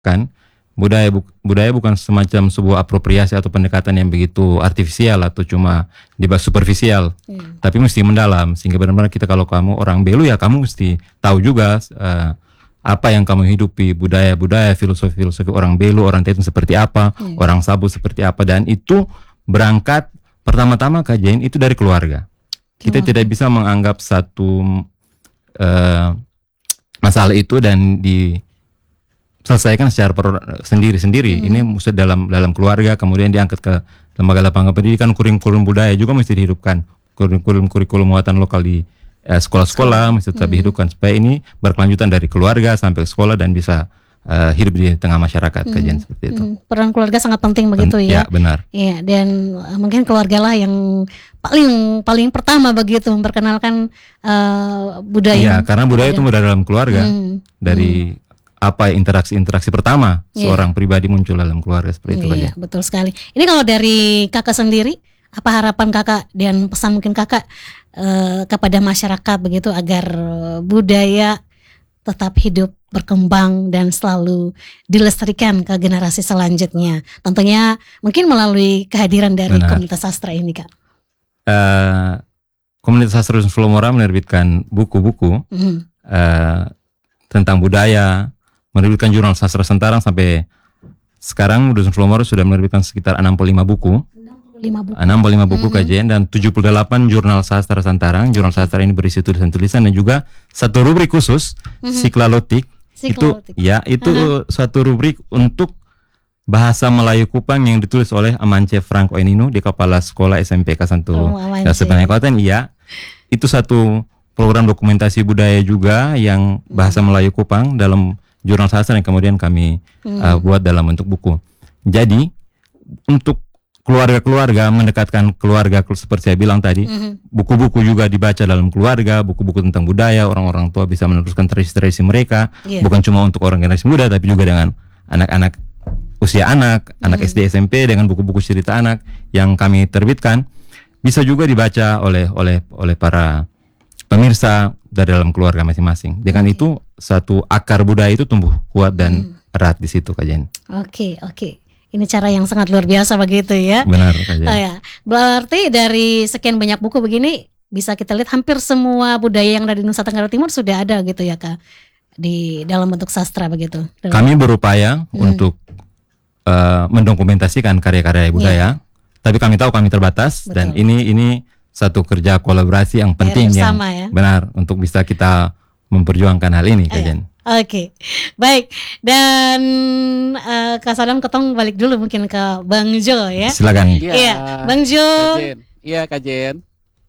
kan budaya bukan semacam sebuah apropriasi atau pendekatan yang begitu artifisial atau cuma superficial, tapi mesti mendalam, sehingga benar-benar kita, kalau kamu orang Belu ya kamu mesti tahu juga apa yang kamu hidupi, budaya-budaya, filosofi orang Belu, orang Tetun seperti apa, orang Sabu seperti apa, dan itu berangkat pertama-tama kajian itu dari keluarga. Kita tidak bisa menganggap satu masalah itu dan diselesaikan secara sendiri-sendiri. Ini mesti dalam keluarga, kemudian diangkat ke lembaga pendidikan. Kurikulum budaya juga mesti dihidupkan, kurikulum muatan lokal di sekolah-sekolah mesti tetap dihidupkan, supaya ini berkelanjutan dari keluarga sampai sekolah dan bisa hidup di tengah masyarakat. Kajian seperti itu. Peran keluarga sangat penting begitu ya. Ya, benar. Iya, dan mungkin keluarga lah yang paling pertama begitu memperkenalkan budaya. Iya, karena budaya itu dari dalam keluarga. Dari apa interaksi pertama seorang pribadi muncul dalam keluarga, seperti itu aja. Iya, betul sekali. Ini kalau dari kakak sendiri, apa harapan kakak dan pesan mungkin kakak kepada masyarakat begitu agar budaya tetap hidup, berkembang dan selalu dilestarikan ke generasi selanjutnya? Tentunya mungkin melalui kehadiran dari komunitas sastra ini, Kak. Komunitas Sastra Dusun Flomora menerbitkan buku-buku tentang budaya, menerbitkan jurnal sastra Sentarang. Sampai sekarang Dusun Flomora sudah menerbitkan sekitar 65 buku. 65 buku kajian dan 78 jurnal sastra Sentarang. Jurnal sastra ini berisi tulisan-tulisan dan juga satu rubrik khusus, Siklalotik. Itu suatu rubrik untuk bahasa Melayu Kupang yang ditulis oleh Amance Franco Enino di Kepala Sekolah SMPK Santo Sebenarnya Kabupaten. Iya, itu satu program dokumentasi budaya juga yang bahasa Melayu Kupang dalam jurnal sastra yang kemudian kami buat dalam bentuk buku. Jadi untuk keluarga-keluarga, mendekatkan keluarga seperti saya bilang tadi, buku-buku juga dibaca dalam keluarga, buku-buku tentang budaya, orang-orang tua bisa meneruskan tradisi-tradisi mereka, bukan cuma untuk orang generasi muda, tapi juga dengan anak-anak usia anak SD SMP, dengan buku-buku cerita anak yang kami terbitkan, bisa juga dibaca oleh para pemirsa dari dalam keluarga masing-masing. Dengan itu satu akar budaya itu tumbuh kuat dan erat di situ, kajian. Oke. Ini cara yang sangat luar biasa begitu ya. Benar, kajian. Ya. Berarti dari sekian banyak buku begini bisa kita lihat hampir semua budaya yang ada di Nusa Tenggara Timur sudah ada gitu ya, Kak, di dalam bentuk sastra begitu. Kami berupaya untuk mendokumentasikan karya-karya budaya, tapi kami tahu kami terbatas. Betul. Dan ini satu kerja kolaborasi yang penting yang benar untuk bisa kita memperjuangkan hal ini, kajian. Oke, baik. Dan Kak Sadam ketong balik dulu mungkin ke Bang Jo ya. Silakan. Iya, Bang Jo. Iya, Kak Jen.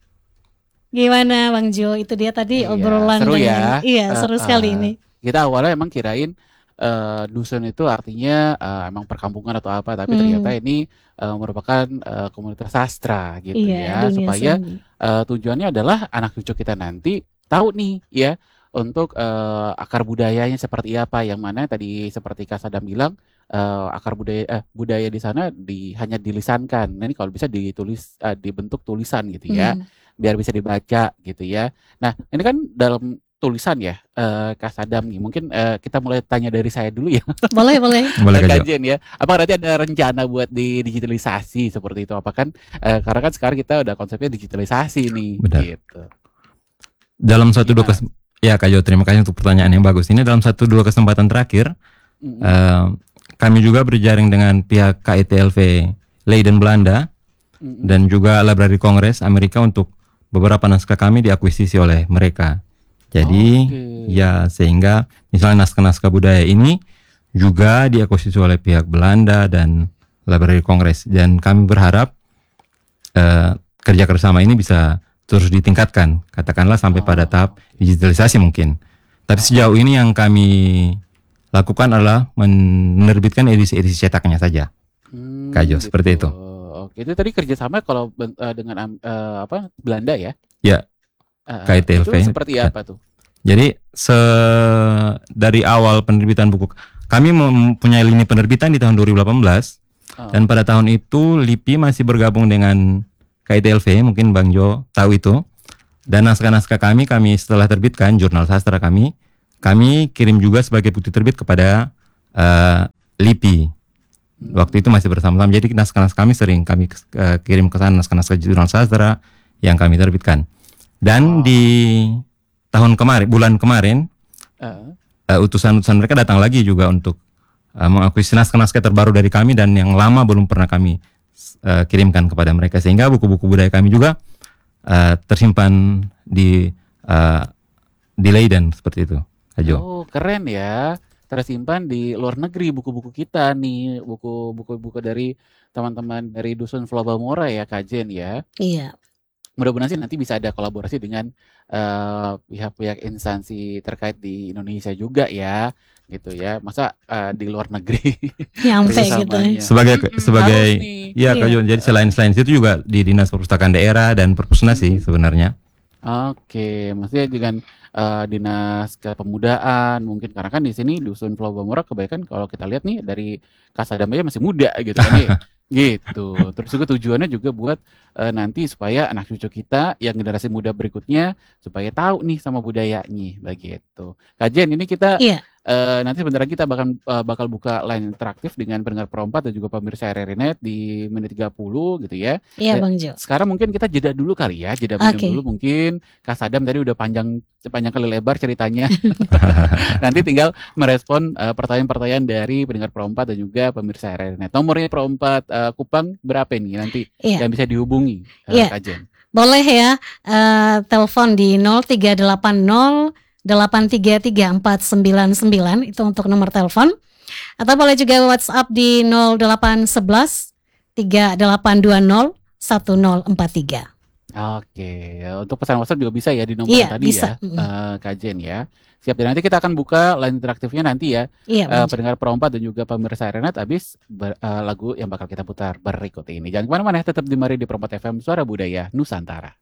Gimana Bang Jo? Itu dia tadi obrolan seru dengan, ya. Iya, seru sekali ini. Kita awalnya emang kirain dusun itu artinya emang perkampungan atau apa, tapi ternyata ini merupakan komunitas sastra gitu ya, supaya tujuannya adalah anak cucu kita nanti tahu nih ya untuk akar budayanya seperti apa, yang mana tadi seperti Kak Sadam bilang akar budaya di sana hanya dilisankan. Nah, ini kalau bisa ditulis dibentuk tulisan gitu ya, biar bisa dibaca gitu ya. Nah, ini kan dalam tulisan ya, Kak Sadam nih. Mungkin kita mulai tanya dari saya dulu ya. Boleh. Kajian ya. Apa nanti ada rencana buat digitalisasi seperti itu? Apa kan karena kan sekarang kita udah konsepnya digitalisasi nih. Benar. Gitu. Dalam satu dua ya Kak Jo, terima kasih untuk pertanyaan yang bagus. Ini dalam 1-2 kesempatan terakhir kami juga berjaring dengan pihak KITLV Leiden Belanda dan juga Library Congress Amerika untuk beberapa naskah kami diakuisisi oleh mereka. Jadi ya sehingga misalnya naskah-naskah budaya ini juga diakuisisi oleh pihak Belanda dan Library Congress, dan kami berharap kerja kerjasama ini bisa terus ditingkatkan, katakanlah sampai pada tahap digitalisasi mungkin. Tapi sejauh ini yang kami lakukan adalah menerbitkan edisi-edisi cetaknya saja. Kak Jo, seperti itu. Oke, itu tadi kerjasama kalau dengan Belanda ya? Ya, KITLV. Itu seperti apa tuh? Jadi dari awal penerbitan buku, kami mempunyai lini penerbitan di tahun 2018, dan pada tahun itu LIPI masih bergabung dengan KITLV, mungkin Bang Jo tahu itu. Dan naskah-naskah kami setelah terbitkan jurnal sastra kami kirim juga sebagai bukti terbit kepada LIPI. Waktu itu masih bersama-sama. Jadi naskah-naskah kami sering kami kirim ke sana, naskah-naskah jurnal sastra yang kami terbitkan. Dan di bulan kemarin, utusan-utusan mereka datang lagi juga untuk mengakuisisi naskah-naskah terbaru dari kami dan yang lama belum pernah kami kirimkan kepada mereka, sehingga buku-buku budaya kami juga tersimpan di Leiden seperti itu. Ajo. Oh, keren ya. Tersimpan di luar negeri buku-buku kita nih, buku-buku dari teman-teman dari Dusun Flobamora ya, Kak Jen ya. Iya. Mudah-mudahan sih nanti bisa ada kolaborasi dengan pihak-pihak instansi terkait di Indonesia juga ya, gitu ya. Masa di luar negeri Nyampe gitu. kerjasamanya. Sebagai Harus nih. ya Kak Jo, jadi selain itu juga di Dinas Perpustakaan Daerah dan Perpusnas sih sebenarnya. Oke, maksudnya dengan dinas kepemudaan mungkin, karena kan di sini Dusun Flobamora kebanyakan kalau kita lihat nih dari Kasadam aja masih muda gitu kan ya. Gitu. Terus juga tujuannya juga buat nanti supaya anak cucu kita yang generasi muda berikutnya supaya tahu nih sama budayanya begitu. Kajian ini kita Iya. nanti sebentar lagi kita bakal buka line interaktif dengan pendengar Perompak dan juga pemirsa RRI.net di menit 30 gitu ya. Iya Bang Jo. Sekarang mungkin kita jeda dulu kali ya, jeda minum Oke. dulu mungkin. Kak Sadam tadi udah panjang kali lebar ceritanya. Nanti tinggal merespon pertanyaan-pertanyaan dari pendengar Perompak dan juga pemirsa RRI.net. Nomornya Perompak Kupang berapa nih nanti Iya. yang bisa dihubungi Iya. Kak Jen? Boleh ya, telepon di 0380 833 499 itu untuk nomor telepon, atau boleh juga WhatsApp di 0811 3820 1043. Oke, untuk pesan WhatsApp juga bisa ya di nomor Iya, tadi bisa. ya, Kak Jen ya. Siap, dan nanti kita akan buka line interaktifnya nanti ya. Iya, Bang Jo. Pendengar Perompak dan juga pemirsa RRI.net habis lagu yang bakal kita putar berikut ini. Jangan kemana-mana, tetap di Mari di Perompak FM, Suara Budaya Nusantara.